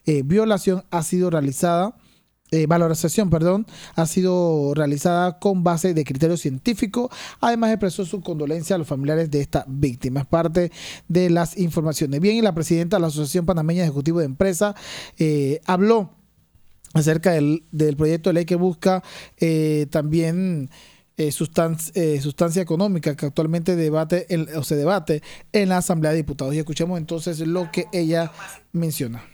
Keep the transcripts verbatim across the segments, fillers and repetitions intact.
eh, violación ha sido realizada Eh, valorización, perdón, ha sido realizada con base de criterio científico. Además, expresó su condolencia a los familiares de esta víctima. Es parte de las informaciones. Bien, y la presidenta de la Asociación Panameña de Ejecutivos de Empresa eh, habló acerca del, del proyecto de ley que busca eh, también eh, sustancia, eh, sustancia económica que actualmente debate en, o se debate en la Asamblea de Diputados. Y escuchemos entonces lo que ella menciona.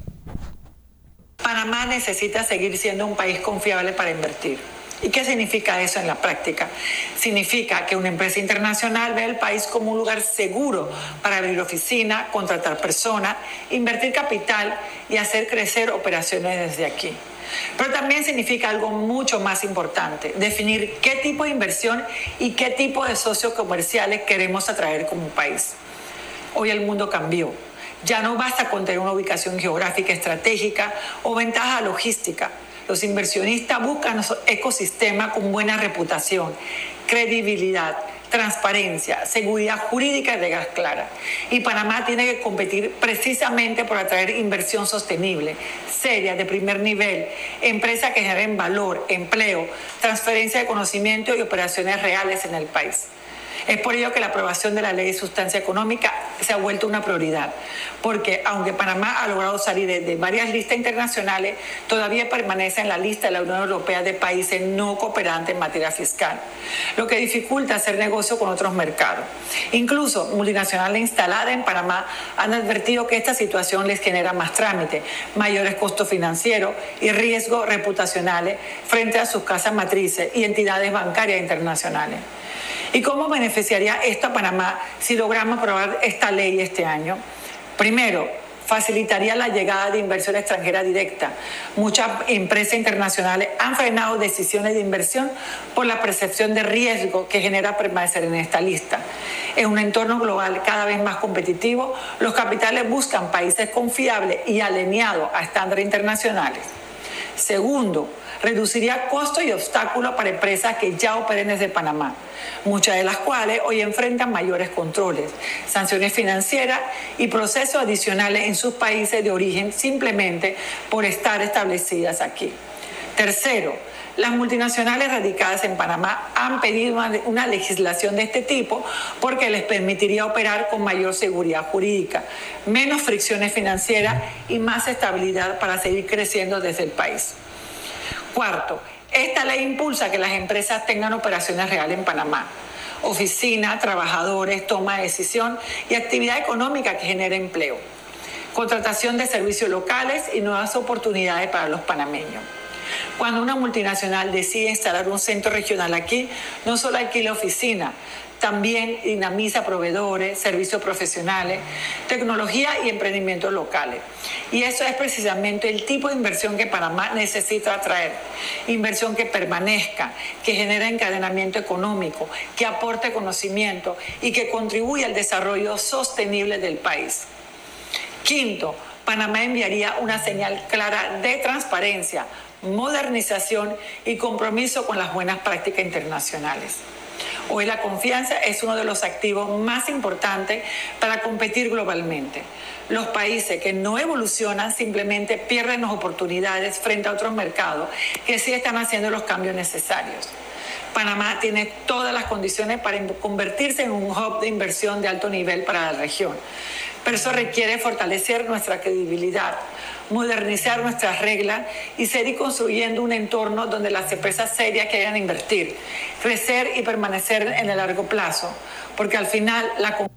Panamá necesita seguir siendo un país confiable para invertir. ¿Y qué significa eso en la práctica? Significa que una empresa internacional ve el país como un lugar seguro para abrir oficina, contratar personas, invertir capital y hacer crecer operaciones desde aquí. Pero también significa algo mucho más importante, definir qué tipo de inversión y qué tipo de socios comerciales queremos atraer como país. Hoy el mundo cambió. Ya no basta con tener una ubicación geográfica estratégica o ventaja logística. Los inversionistas buscan un ecosistema con buena reputación, credibilidad, transparencia, seguridad jurídica y reglas claras. Y Panamá tiene que competir precisamente por atraer inversión sostenible, seria, de primer nivel, empresas que generen valor, empleo, transferencia de conocimiento y operaciones reales en el país. Es por ello que la aprobación de la Ley de Sustancia Económica se ha vuelto una prioridad, porque aunque Panamá ha logrado salir de, de varias listas internacionales, todavía permanece en la lista de la Unión Europea de países no cooperantes en materia fiscal, lo que dificulta hacer negocio con otros mercados. Incluso multinacionales instaladas en Panamá han advertido que esta situación les genera más trámite, mayores costos financieros y riesgos reputacionales frente a sus casas matrices y entidades bancarias internacionales. ¿Y cómo beneficiaría esto a Panamá si logramos aprobar esta ley este año? Primero, facilitaría la llegada de inversión extranjera directa. Muchas empresas internacionales han frenado decisiones de inversión por la percepción de riesgo que genera permanecer en esta lista. En un entorno global cada vez más competitivo, los capitales buscan países confiables y alineados a estándares internacionales. Segundo, reduciría costos y obstáculos para empresas que ya operen desde Panamá, muchas de las cuales hoy enfrentan mayores controles, sanciones financieras y procesos adicionales en sus países de origen simplemente por estar establecidas aquí. Tercero, las multinacionales radicadas en Panamá han pedido una, una legislación de este tipo porque les permitiría operar con mayor seguridad jurídica, menos fricciones financieras y más estabilidad para seguir creciendo desde el país. Cuarto, esta ley impulsa que las empresas tengan operaciones reales en Panamá, oficina, trabajadores, toma de decisión y actividad económica que genere empleo, contratación de servicios locales y nuevas oportunidades para los panameños. Cuando una multinacional decide instalar un centro regional aquí, no solo alquila oficina, también dinamiza proveedores, servicios profesionales, tecnología y emprendimientos locales. Y eso es precisamente el tipo de inversión que Panamá necesita atraer. Inversión que permanezca, que genere encadenamiento económico, que aporte conocimiento y que contribuya al desarrollo sostenible del país. Quinto, Panamá enviaría una señal clara de transparencia, modernización y compromiso con las buenas prácticas internacionales. Hoy la confianza es uno de los activos más importantes para competir globalmente. Los países que no evolucionan simplemente pierden las oportunidades frente a otros mercados que sí están haciendo los cambios necesarios. Panamá tiene todas las condiciones para convertirse en un hub de inversión de alto nivel para la región. Pero eso requiere fortalecer nuestra credibilidad, modernizar nuestras reglas y seguir construyendo un entorno donde las empresas serias quieran invertir, crecer y permanecer en el largo plazo, porque al final la...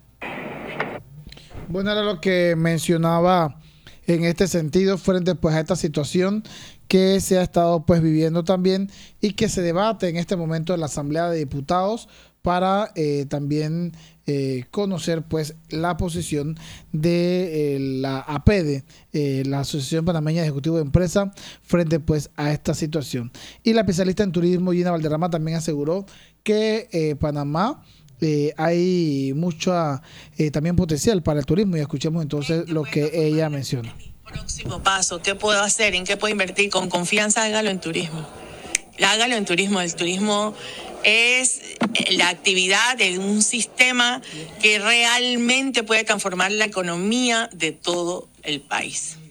Bueno, era lo que mencionaba en este sentido frente pues a esta situación que se ha estado pues viviendo también y que se debate en este momento en la Asamblea de Diputados para eh, también eh, conocer pues la posición de eh, la A P E D E, eh, la Asociación Panameña de Ejecutivos de Empresa, frente pues a esta situación. Y la especialista en turismo Gina Valderrama también aseguró que eh, Panamá eh, hay mucho eh, también potencial para el turismo, y escuchemos entonces lo que ella menciona. Próximo paso, ¿qué puedo hacer? ¿En qué puedo invertir? Con confianza, hágalo en turismo. Hágalo en turismo. El turismo es la actividad de un sistema que realmente puede transformar la economía de todo el país.